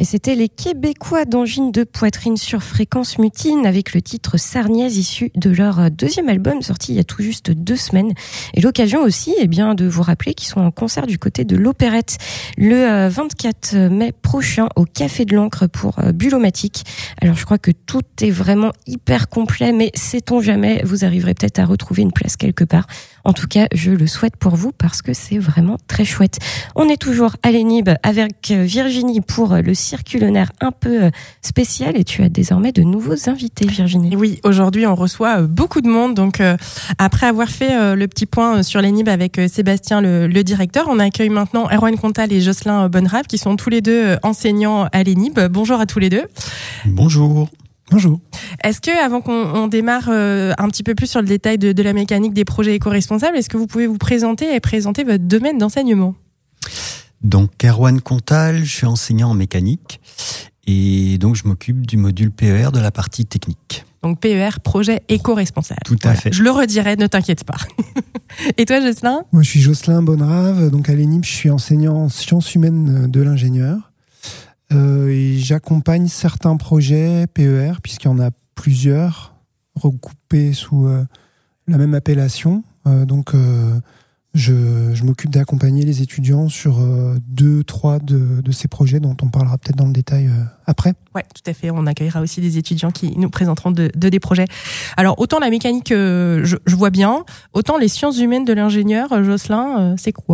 Et c'était les Québécois d'Angine de Poitrine sur Fréquence Mutine avec le titre Sarniaise issu de leur deuxième album sorti il y a tout juste 2 semaines. Et l'occasion aussi, de vous rappeler qu'ils sont en concert du côté de l'Opérette le 24 mai prochain au Café de l'Ancre pour Bulomatique. Alors je crois que tout est vraiment hyper complet, mais sait-on jamais, vous arriverez peut-être à retrouver une place quelque part. En tout cas, je le souhaite pour vous parce que c'est vraiment très chouette. On est toujours à l'Enib avec Virginie pour le circulaire un peu spécial et tu as désormais de nouveaux invités, Virginie. Oui, aujourd'hui on reçoit beaucoup de monde. Donc après avoir fait le petit point sur l'Enib avec Sébastien, le directeur, on accueille maintenant Erwan Contal et Jocelyn Bonrave qui sont tous les deux enseignants à l'Enib. Bonjour à tous les deux. Bonjour. Bonjour. Est-ce que, avant qu'on démarre un petit peu plus sur le détail de la mécanique des projets éco-responsables, est-ce que vous pouvez vous présenter et présenter votre domaine d'enseignement ? Donc, Erwan Contal, je suis enseignant en mécanique et donc je m'occupe du module PER de la partie technique. Donc PER, projet éco-responsable. Tout à fait. Je le redirai, ne t'inquiète pas. Et toi, Jocelyn ? Moi, je suis Jocelyn Bonrave. Donc à l'ENIP, je suis enseignant en sciences humaines de l'ingénieur. Et j'accompagne certains projets PER, puisqu'il y en a plusieurs, regroupés sous la même appellation. Je m'occupe d'accompagner les étudiants sur 2-3 de ces projets dont on parlera peut-être dans le détail après. Ouais, tout à fait. On accueillera aussi des étudiants qui nous présenteront des projets. Alors, autant la mécanique, je vois bien, autant les sciences humaines de l'ingénieur, Jocelyn, c'est quoi ?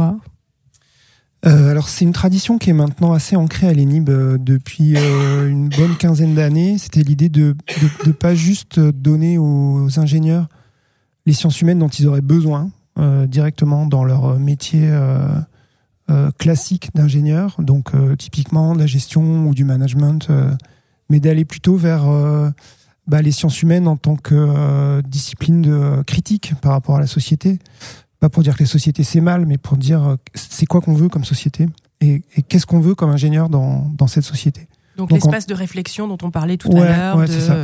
Alors c'est une tradition qui est maintenant assez ancrée à l'ENIB depuis une bonne quinzaine d'années. C'était l'idée de pas juste donner aux ingénieurs les sciences humaines dont ils auraient besoin directement dans leur métier classique d'ingénieur, donc typiquement de la gestion ou du management, mais d'aller plutôt vers les sciences humaines en tant que discipline critique par rapport à la société. Pas pour dire que les sociétés c'est mal, mais pour dire c'est quoi qu'on veut comme société et qu'est-ce qu'on veut comme ingénieur dans cette société. Donc l'espace de réflexion dont on parlait tout à l'heure,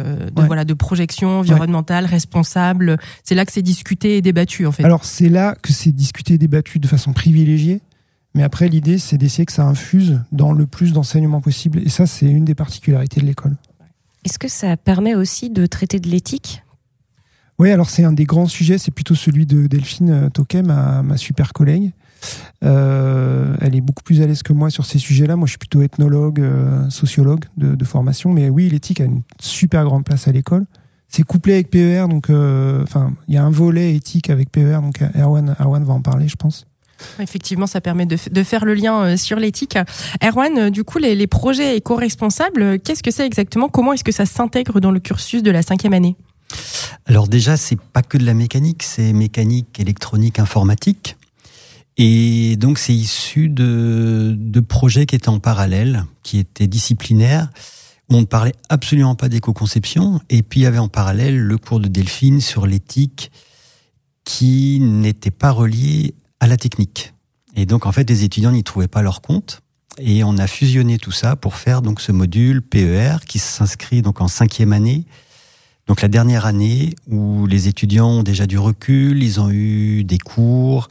de projection environnementale, responsable, c'est là que c'est discuté et débattu en fait. Alors c'est là que c'est discuté et débattu de façon privilégiée, mais après l'idée c'est d'essayer que ça infuse dans le plus d'enseignement possible et ça c'est une des particularités de l'école. Est-ce que ça permet aussi de traiter de l'éthique ? Oui, alors c'est un des grands sujets, c'est plutôt celui de Delphine Toquet, ma super collègue. Elle est beaucoup plus à l'aise que moi sur ces sujets-là. Moi, je suis plutôt ethnologue, sociologue de formation. Mais oui, l'éthique a une super grande place à l'école. C'est couplé avec PER, donc il y a un volet éthique avec PER, donc Erwan va en parler, je pense. Effectivement, ça permet de faire le lien sur l'éthique. Erwan, du coup, les projets éco-responsables, qu'est-ce que c'est exactement ? Comment est-ce que ça s'intègre dans le cursus de la 5e année ? Alors déjà, c'est pas que de la mécanique, c'est mécanique, électronique, informatique. Et donc c'est issu de projets qui étaient en parallèle, qui étaient disciplinaires, où on ne parlait absolument pas d'éco-conception. Et puis il y avait en parallèle le cours de Delphine sur l'éthique qui n'était pas relié à la technique. Et donc en fait, les étudiants n'y trouvaient pas leur compte. Et on a fusionné tout ça pour faire donc ce module PER qui s'inscrit donc en 5e année. Donc la dernière année où les étudiants ont déjà du recul, ils ont eu des cours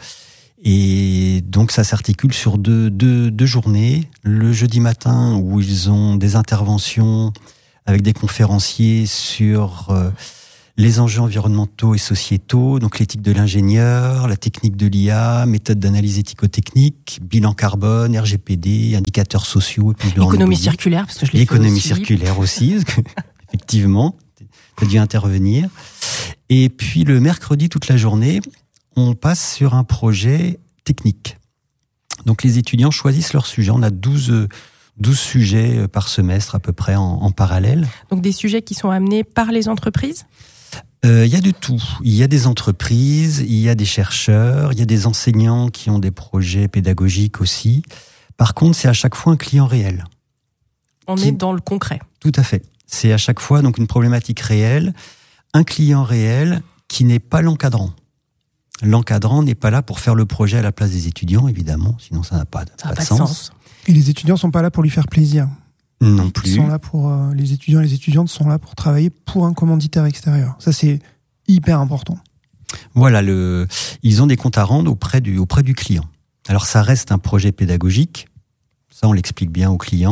et donc ça s'articule sur deux journées. Le jeudi matin où ils ont des interventions avec des conférenciers sur les enjeux environnementaux et sociétaux, donc l'éthique de l'ingénieur, la technique de l'IA, méthode d'analyse éthico-technique, bilan carbone, RGPD, indicateurs sociaux. Et puis l'économie circulaire, parce que je l'ai fait aussi. L'économie circulaire aussi, effectivement. Ça a dû intervenir. Et puis le mercredi, toute la journée, on passe sur un projet technique. Donc les étudiants choisissent leur sujet. On a 12 sujets par semestre à peu près en parallèle. Donc des sujets qui sont amenés par les entreprises ? Il y a de tout. Il y a des entreprises, il y a des chercheurs, il y a des enseignants qui ont des projets pédagogiques aussi. Par contre, c'est à chaque fois un client réel. On est dans le concret. Tout à fait. C'est à chaque fois donc une problématique réelle, un client réel qui n'est pas l'encadrant. L'encadrant n'est pas là pour faire le projet à la place des étudiants, évidemment, sinon ça n'a pas de sens. Et les étudiants sont pas là pour lui faire plaisir. Non plus. Ils sont là pour les étudiants et les étudiantes sont là pour travailler pour un commanditaire extérieur. Ça c'est hyper important. Voilà, ils ont des comptes à rendre auprès du client. Alors ça reste un projet pédagogique, ça on l'explique bien aux clients,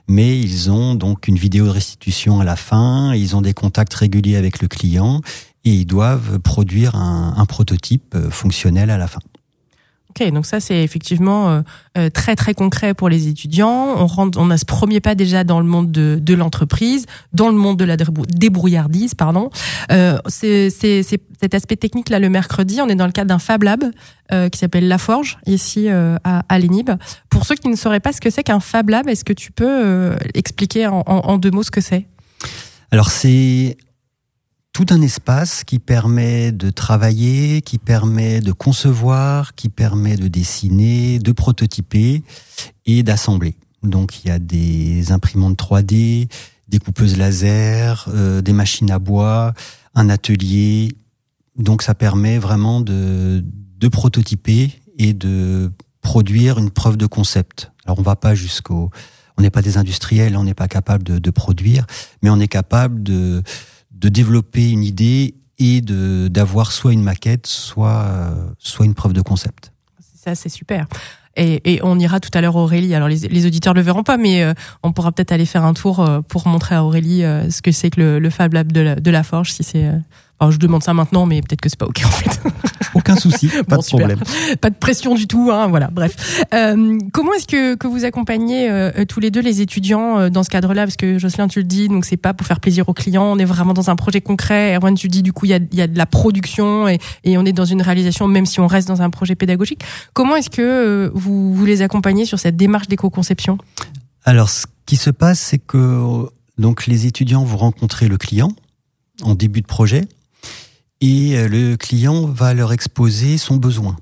mais ils ont donc une vidéo de restitution à la fin, ils ont des contacts réguliers avec le client et ils doivent produire un prototype fonctionnel à la fin. Ok, donc ça c'est effectivement très très concret pour les étudiants. On a ce premier pas déjà dans le monde de l'entreprise, dans le monde de la débrouillardise, pardon. C'est cet aspect technique là le mercredi. On est dans le cadre d'un Fab Lab qui s'appelle La Forge ici à l'ENIB. Pour ceux qui ne sauraient pas ce que c'est qu'un Fab Lab, est-ce que tu peux expliquer en 2 mots ce que c'est ? Alors c'est tout un espace qui permet de travailler, qui permet de concevoir, qui permet de dessiner, de prototyper et d'assembler. Donc il y a des imprimantes 3D, des coupeuses laser, des machines à bois, un atelier. Donc ça permet vraiment de prototyper et de produire une preuve de concept. Alors on va pas on n'est pas des industriels, on n'est pas capable de produire, mais on est capable de développer une idée et d'avoir soit une maquette, soit une preuve de concept. Ça, c'est super. Et on ira tout à l'heure à Aurélie. Alors les auditeurs le verront pas, mais on pourra peut-être aller faire un tour pour montrer à Aurélie ce que c'est que le Fab Lab de la Forge. Si c'est, alors je demande ça maintenant, mais peut-être que c'est pas ok en fait. Aucun souci, pas de problème. Pas de pression du tout, hein, voilà. Bref, comment est-ce que vous accompagnez tous les deux les étudiants dans ce cadre-là, parce que Jocelyn, tu le dis, donc c'est pas pour faire plaisir aux clients, on est vraiment dans un projet concret. Erwan, tu dis du coup il y a de la production et on est dans une réalisation, même si on reste dans un projet pédagogique. Comment est-ce que vous les accompagnez sur cette démarche d'éco-conception ? Alors, ce qui se passe, c'est que donc les étudiants vont rencontrer le client en début de projet. Et le client va leur exposer son besoin.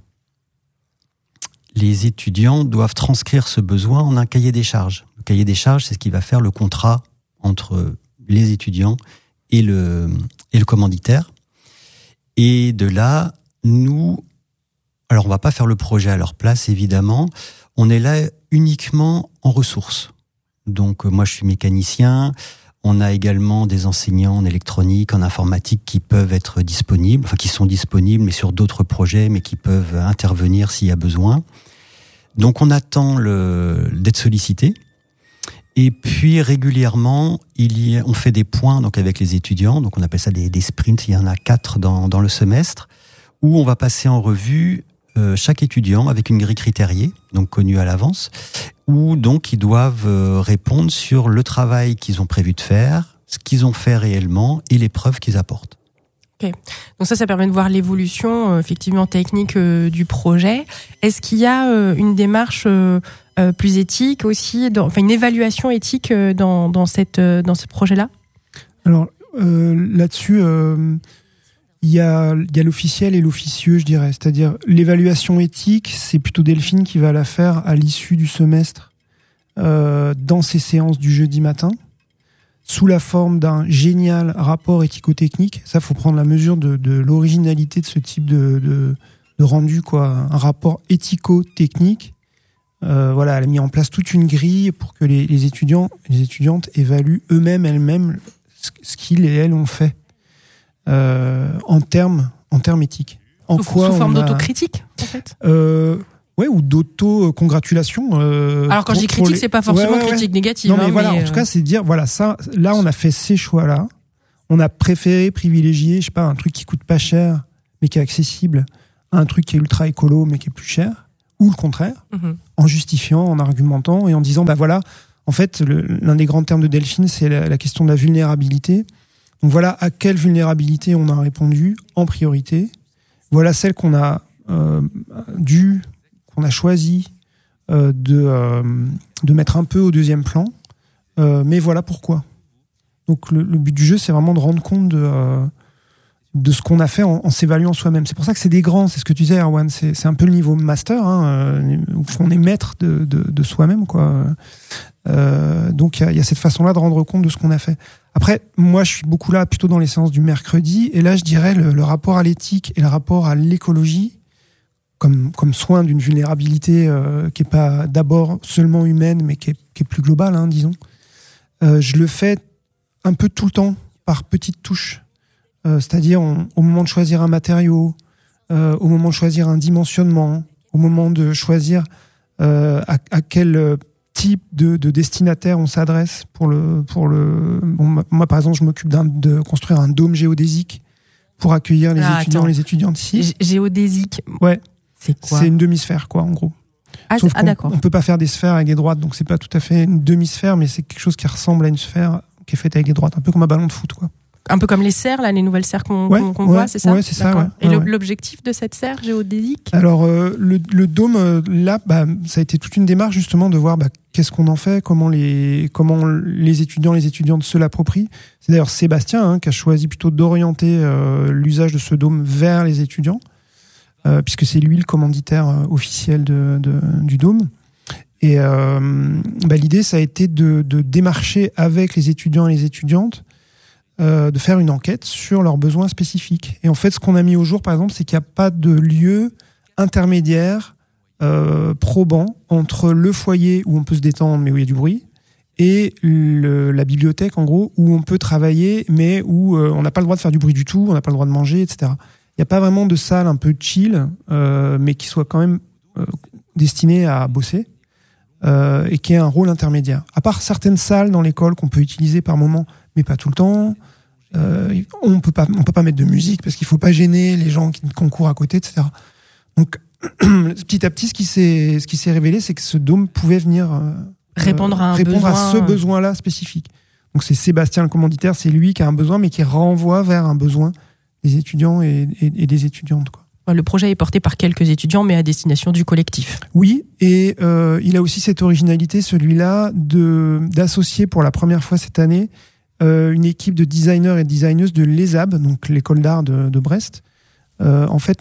Les étudiants doivent transcrire ce besoin en un cahier des charges. Le cahier des charges, c'est ce qui va faire le contrat entre les étudiants et le commanditaire. Et de là, alors on va pas faire le projet à leur place, évidemment. On est là uniquement en ressources. Donc moi, je suis mécanicien. On a également des enseignants en électronique, en informatique qui peuvent être disponibles, enfin qui sont disponibles, mais sur d'autres projets, mais qui peuvent intervenir s'il y a besoin. Donc on attend d'être sollicité. Et puis régulièrement, on fait des points donc avec les étudiants. Donc on appelle ça des sprints. Il y en a 4 dans le semestre, où on va passer en revue chaque étudiant avec une grille critériée, donc connue à l'avance, où donc ils doivent répondre sur le travail qu'ils ont prévu de faire, ce qu'ils ont fait réellement et les preuves qu'ils apportent. Ok, donc ça permet de voir l'évolution effectivement technique du projet. Est-ce qu'il y a une démarche plus éthique aussi, une évaluation éthique dans ce projet-là ? Alors là-dessus. Il y a l'officiel et l'officieux, je dirais. C'est-à-dire, l'évaluation éthique, c'est plutôt Delphine qui va la faire à l'issue du semestre, dans ses séances du jeudi matin, sous la forme d'un génial rapport éthico-technique. Ça, faut prendre la mesure de l'originalité de ce type de rendu, quoi. Un rapport éthico-technique. Voilà, elle a mis en place toute une grille pour que les étudiants et les étudiantes évaluent elles-mêmes ce qu'ils et elles ont fait. En termes éthiques. Sous forme d'autocritique, en fait. Ouais, ou d'auto-congratulation. Alors quand je dis critique, c'est pas forcément critique négative. Non, mais voilà, en tout cas, c'est de dire, voilà, ça, là, on a fait ces choix-là. On a préféré privilégier, je sais pas, un truc qui coûte pas cher, mais qui est accessible, à un truc qui est ultra écolo, mais qui est plus cher, ou le contraire, en justifiant, en argumentant et en disant, bah voilà, en fait, l'un des grands termes de Delphine, c'est la question de la vulnérabilité. Donc voilà à quelle vulnérabilité on a répondu en priorité. Voilà celle qu'on a choisi de mettre un peu au deuxième plan. Mais voilà pourquoi. Donc le but du jeu, c'est vraiment de rendre compte de ce qu'on a fait en s'évaluant soi-même. C'est pour ça que c'est des grands, c'est ce que tu disais, Erwan, c'est un peu le niveau master, où on est maître de soi-même, quoi. Donc il y a cette façon-là de rendre compte de ce qu'on a fait. Après, moi, je suis beaucoup là, plutôt dans les séances du mercredi, et là, je dirais le rapport à l'éthique et le rapport à l'écologie, comme soin d'une vulnérabilité qui est pas d'abord seulement humaine, mais qui est plus globale, disons. Je le fais un peu tout le temps, par petites touches. C'est-à-dire au moment de choisir un matériau, au moment de choisir un dimensionnement, au moment de choisir à quelle type de destinataire on s'adresse pour le moi par exemple je m'occupe de construire un dôme géodésique pour accueillir les étudiantes ici. Géodésique. Ouais. C'est quoi? C'est une demi-sphère quoi en gros. Sauf d'accord. On peut pas faire des sphères avec des droites, donc c'est pas tout à fait une demi-sphère, mais c'est quelque chose qui ressemble à une sphère qui est faite avec des droites, un peu comme un ballon de foot quoi. Un peu comme les serres, là, les nouvelles serres qu'on voit, c'est ça? Ouais, c'est ça. Ouais. Et l'objectif de cette serre géodésique? Alors, le dôme, là, ça a été toute une démarche justement de voir qu'est-ce qu'on en fait, comment les étudiants, les étudiantes se l'approprient. C'est d'ailleurs Sébastien qui a choisi plutôt d'orienter l'usage de ce dôme vers les étudiants, puisque c'est lui le commanditaire officiel du dôme. Et l'idée, ça a été de démarcher avec les étudiants et les étudiantes, de faire une enquête sur leurs besoins spécifiques. Et en fait, ce qu'on a mis au jour, par exemple, c'est qu'il n'y a pas de lieu intermédiaire probant entre le foyer où on peut se détendre mais où il y a du bruit et la bibliothèque, en gros, où on peut travailler mais où on n'a pas le droit de faire du bruit du tout, on n'a pas le droit de manger, etc. Il n'y a pas vraiment de salle un peu chill, mais qui soit quand même destinée à bosser et qui ait un rôle intermédiaire. À part certaines salles dans l'école qu'on peut utiliser par moment, mais pas tout le temps. On peut pas mettre de musique parce qu'il faut pas gêner les gens qui concourent à côté, etc. Donc petit à petit, ce qui s'est révélé, c'est que ce dôme pouvait venir répondre à ce besoin-là spécifique. Donc c'est Sébastien le commanditaire, c'est lui qui a un besoin, mais qui renvoie vers un besoin des étudiants et des étudiantes, quoi. Le projet est porté par quelques étudiants, mais à destination du collectif. Oui, et il a aussi cette originalité, celui-là, d'associer pour la première fois cette année une équipe de designers et designeuses de l'ESAB, donc l'école d'art de Brest. En fait,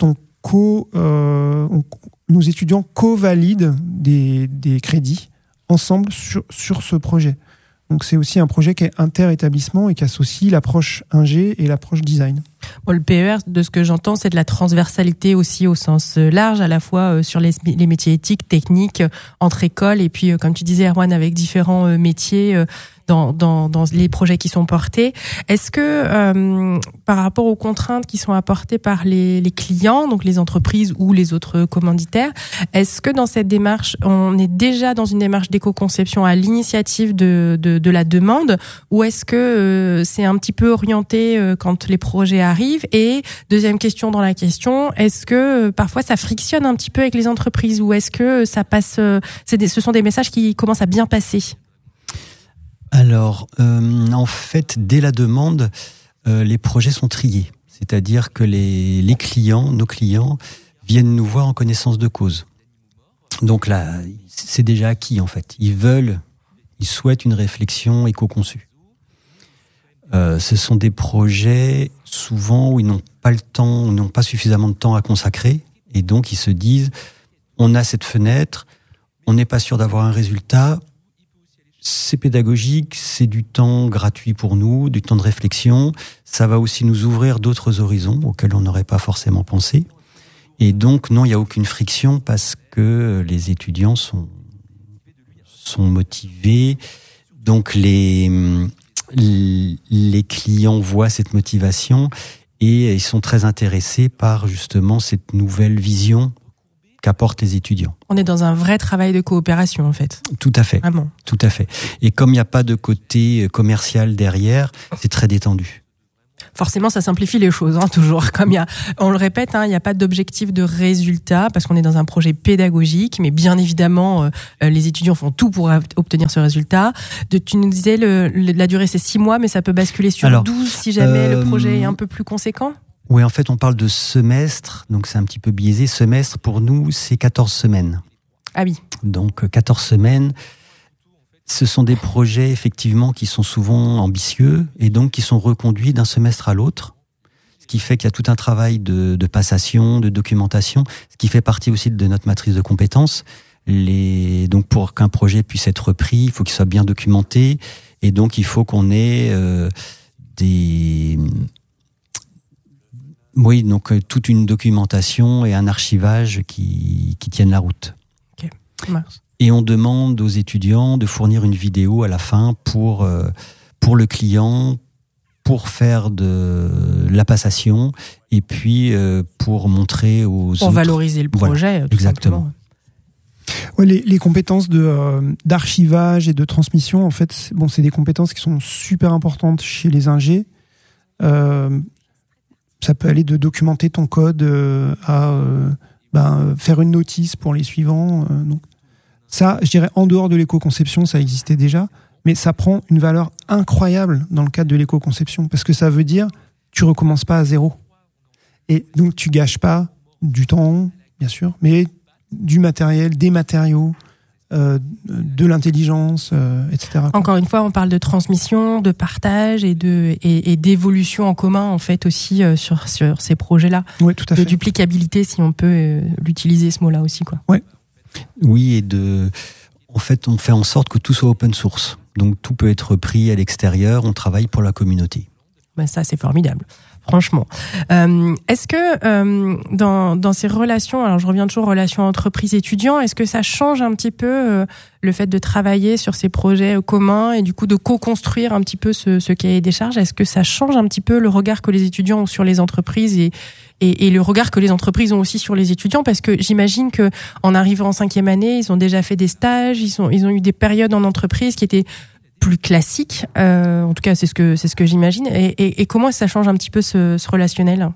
nos étudiants co-valident des crédits ensemble sur ce projet. Donc c'est aussi un projet qui est inter-établissement et qui associe l'approche ingé et l'approche design. Le PER, de ce que j'entends, c'est de la transversalité aussi au sens large, à la fois sur les métiers éthiques, techniques, entre écoles, et puis, comme tu disais, Erwan, avec différents métiers dans les projets qui sont portés. Est-ce que, par rapport aux contraintes qui sont apportées par les clients, donc les entreprises ou les autres commanditaires, est-ce que dans cette démarche, on est déjà dans une démarche d'éco-conception à l'initiative de la demande, ou est-ce que c'est un petit peu orienté quand les projets arrivent? Et deuxième question dans la question, est-ce que parfois ça frictionne un petit peu avec les entreprises, ou est-ce que ça passe, ce sont des messages qui commencent à bien passer? Alors, en fait, dès la demande, les projets sont triés. C'est-à-dire que les clients, nos clients, viennent nous voir en connaissance de cause. Donc là, c'est déjà acquis, en fait. Ils souhaitent une réflexion éco-conçue. Ce sont des projets, souvent, où ils n'ont pas le temps, n'ont pas suffisamment de temps à consacrer. Et donc, ils se disent, on a cette fenêtre, on n'est pas sûr d'avoir un résultat. C'est pédagogique, c'est du temps gratuit pour nous, du temps de réflexion. Ça va aussi nous ouvrir d'autres horizons auxquels on n'aurait pas forcément pensé. Et donc, non, il n'y a aucune friction parce que les étudiants sont motivés. Donc, les clients voient cette motivation et ils sont très intéressés par justement cette nouvelle vision qu'apportent les étudiants. On est dans un vrai travail de coopération, en fait. Tout à fait. Vraiment. Tout à fait. Et comme il n'y a pas de côté commercial derrière, c'est très détendu. Forcément, ça simplifie les choses, toujours. Comme on le répète, il n'y a pas d'objectif de résultat parce qu'on est dans un projet pédagogique, mais bien évidemment, les étudiants font tout pour obtenir ce résultat. Tu nous disais, la durée c'est 6 mois, mais ça peut basculer sur 12 si jamais le projet est un peu plus conséquent. Oui, en fait, on parle de semestre, donc c'est un petit peu biaisé. Semestre, pour nous, c'est 14 semaines. Ah oui. Donc, 14 semaines. Ce sont des projets, effectivement, qui sont souvent ambitieux et donc qui sont reconduits d'un semestre à l'autre. Ce qui fait qu'il y a tout un travail de passation, de documentation, ce qui fait partie aussi de notre matrice de compétences. Donc, pour qu'un projet puisse être repris, il faut qu'il soit bien documenté et donc il faut qu'on ait toute une documentation et un archivage qui tiennent la route. Ok, ça marche. Et on demande aux étudiants de fournir une vidéo à la fin pour le client, pour faire de la passation et puis pour montrer aux autres. Pour valoriser le projet, voilà, exactement. Ouais, les compétences d'archivage et de transmission, en fait, c'est des compétences qui sont super importantes chez les ingés. Ça peut aller de documenter ton code à faire une notice pour les suivants. Donc ça, je dirais, en dehors de l'éco-conception, ça existait déjà, mais ça prend une valeur incroyable dans le cadre de l'éco-conception, parce que ça veut dire tu recommences pas à zéro. Et donc tu gâches pas du temps, bien sûr, mais du matériel, des matériaux, de l'intelligence, etc. Encore une fois, on parle de transmission, de partage et d'évolution en commun, en fait, aussi sur ces projets-là. Oui, tout à fait. De duplicabilité, si on peut l'utiliser, ce mot-là aussi, quoi. Ouais. Oui, en fait, on fait en sorte que tout soit open source. Donc, tout peut être pris à l'extérieur. On travaille pour la communauté. Ben ça, c'est formidable. Franchement. Est-ce que dans ces relations, alors je reviens toujours aux relations entreprise-étudiant, est-ce que ça change un petit peu le fait de travailler sur ces projets communs et du coup de co-construire un petit peu ce cahier des charges? Est-ce que ça change un petit peu le regard que les étudiants ont sur les entreprises et le regard que les entreprises ont aussi sur les étudiants? Parce que j'imagine que en arrivant en 5e année, ils ont déjà fait des stages, ils ont eu des périodes en entreprise qui étaient plus classique, en tout cas c'est ce que j'imagine. Et comment ça change un petit peu ce relationnel?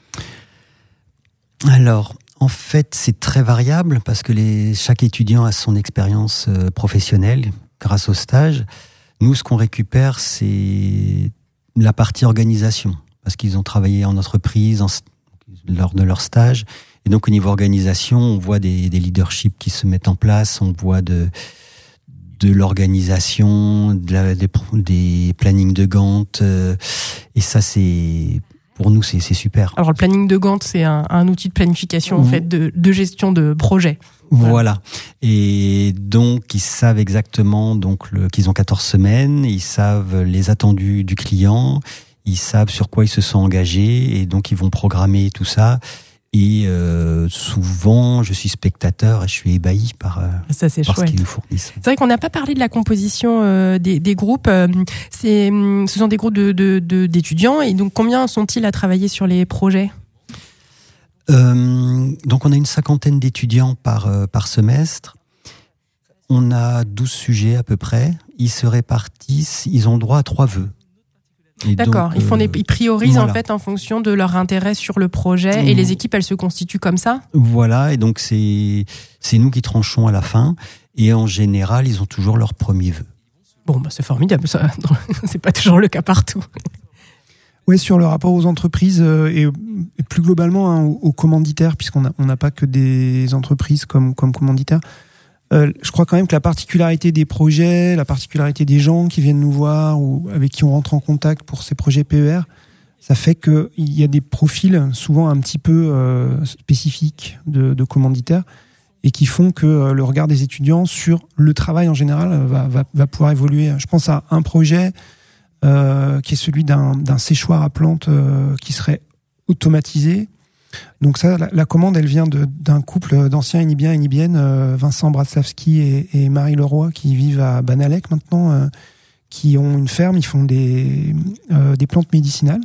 Alors, en fait, c'est très variable parce que chaque étudiant a son expérience professionnelle grâce au stage. Nous, ce qu'on récupère, c'est la partie organisation parce qu'ils ont travaillé en entreprise lors de leur stage. Et donc, au niveau organisation, on voit des leaderships qui se mettent en place, on voit de l'organisation, des plannings de Gantt, et ça pour nous c'est super. Alors le planning de Gantt, c'est un outil de planification en fait de gestion de projet. Voilà. Et donc ils savent exactement qu'ils ont 14 semaines, ils savent les attendus du client, ils savent sur quoi ils se sont engagés et donc ils vont programmer tout ça. Et souvent, je suis spectateur et je suis ébahi par ce qu'ils nous fournissent. C'est vrai qu'on n'a pas parlé de la composition des groupes. Ce sont des groupes d'étudiants. Et donc, combien sont-ils à travailler sur les projets ? Donc, on a une 50aine d'étudiants par semestre. On a 12 sujets à peu près. Ils se répartissent. Ils ont droit à 3 vœux. Et d'accord, donc, ils priorisent voilà. En fait en fonction de leur intérêt sur le projet et les équipes elles se constituent comme ça. Voilà, et donc c'est nous qui tranchons à la fin et en général ils ont toujours leur premier vœu. Bon c'est formidable ça, c'est pas toujours le cas partout. Oui, sur le rapport aux entreprises et plus globalement aux commanditaires, puisqu'on n'a pas que des entreprises comme commanditaires. Je crois quand même que la particularité des projets, la particularité des gens qui viennent nous voir ou avec qui on rentre en contact pour ces projets PER, ça fait qu'il y a des profils souvent un petit peu spécifiques de commanditaires et qui font que le regard des étudiants sur le travail en général va pouvoir évoluer. Je pense à un projet qui est celui d'un séchoir à plantes qui serait automatisé. Donc ça, la commande, elle vient d'un couple d'anciens Enibiens et Enibiennes, Vincent Bratslavski et Marie Leroy, qui vivent à Banalec maintenant, qui ont une ferme, ils font des plantes médicinales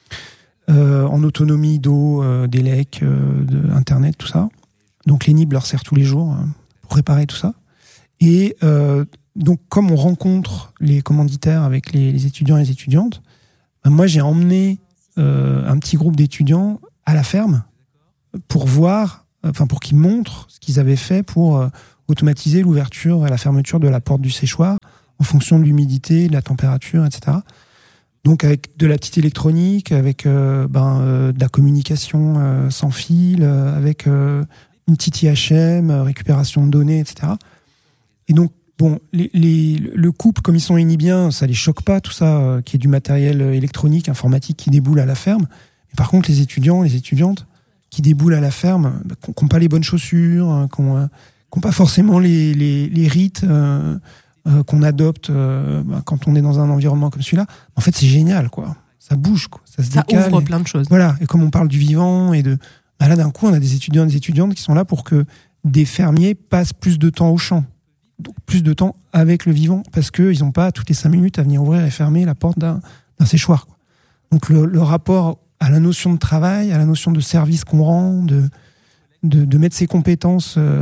en autonomie d'eau, d'élec, d'internet, tout ça. Donc l'Enib leur sert tous les jours pour réparer tout ça. Et donc comme on rencontre les commanditaires avec les étudiants et les étudiantes, moi j'ai emmené un petit groupe d'étudiants à la ferme pour qu'ils montrent ce qu'ils avaient fait pour automatiser l'ouverture et la fermeture de la porte du séchoir en fonction de l'humidité, de la température, etc. Donc avec de la petite électronique, avec de la communication sans fil, avec une petite IHM, récupération de données, etc. Et donc bon, le couple, comme ils sont enibiens, ça les choque pas tout ça, qui est du matériel électronique, informatique qui déboule à la ferme. Et par contre, les étudiants, les étudiantes qui déboulent à la ferme, qui n'ont pas les bonnes chaussures, qui n'ont pas forcément les rites qu'on adopte quand on est dans un environnement comme celui-là. En fait, c'est génial, quoi. Ça bouge, quoi. Ça se décale. Ça ouvre plein de choses. Voilà. Et comme on parle du vivant là, d'un coup, on a des étudiants et des étudiantes qui sont là pour que des fermiers passent plus de temps au champ. Donc, plus de temps avec le vivant, parce qu'ils n'ont pas toutes les 5 minutes à venir ouvrir et fermer la porte d'un séchoir, quoi. Donc, le rapport à la notion de travail, à la notion de service qu'on rend, de mettre ses compétences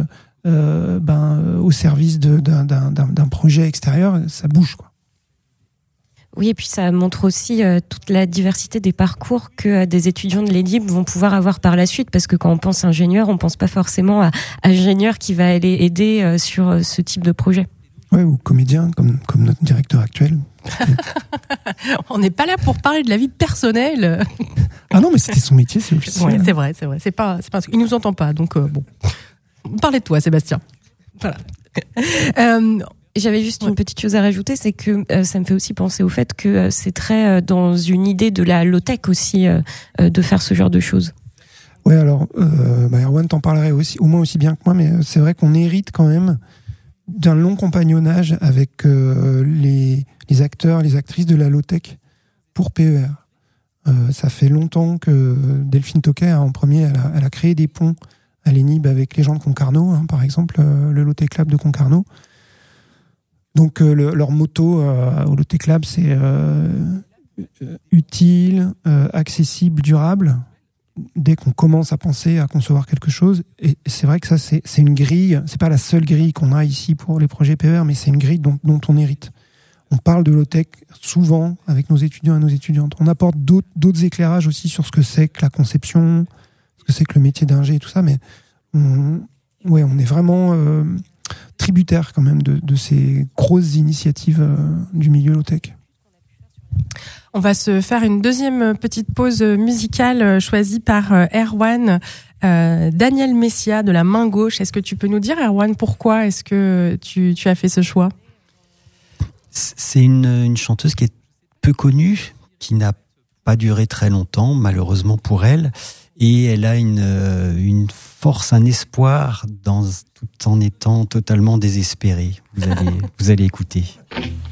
au service d'un projet extérieur, ça bouge, quoi. Oui, et puis ça montre aussi toute la diversité des parcours que des étudiants de l'ENIB vont pouvoir avoir par la suite, parce que quand on pense ingénieur, on pense pas forcément à ingénieur qui va aller aider sur ce type de projet. Ouais, ou comédien, comme notre directeur actuel. On n'est pas là pour parler de la vie personnelle. Ah non, mais c'était son métier, c'est officiel. Ouais, c'est vrai. C'est pas il nous entend pas, donc bon. Parlez de toi, Sébastien. Voilà. J'avais juste une petite chose à rajouter, c'est que ça me fait aussi penser au fait que c'est très dans une idée de la low-tech aussi de faire ce genre de choses. Ouais, alors Erwan t'en parlerait aussi, au moins aussi bien que moi, mais c'est vrai qu'on hérite quand même d'un long compagnonnage avec les acteurs, les actrices de la low-tech pour PER. Ça fait longtemps que Delphine Toquet, en premier, elle a créé des ponts à l'ENIB avec les gens de Concarneau, par exemple, le Low-Tech Lab de Concarneau. Donc leur motto au Low-Tech Lab, c'est utile, accessible, durable. Dès qu'on commence à penser à concevoir quelque chose, et c'est vrai que ça c'est une grille, c'est pas la seule grille qu'on a ici pour les projets PER, mais c'est une grille dont on hérite. On parle de low-tech souvent avec nos étudiants et nos étudiantes. On apporte d'autres éclairages aussi sur ce que c'est que la conception, ce que c'est que le métier d'ingé et tout ça, mais on est vraiment tributaire quand même de ces grosses initiatives du milieu low-tech. On va se faire une deuxième petite pause musicale choisie par Erwan. Daniel Messia de la main gauche. Est-ce que tu peux nous dire, Erwan, pourquoi est-ce que tu as fait ce choix ? C'est une chanteuse qui est peu connue, qui n'a pas duré très longtemps, malheureusement pour elle. Et elle a une force, un espoir tout en étant totalement désespérée. Vous allez écouter.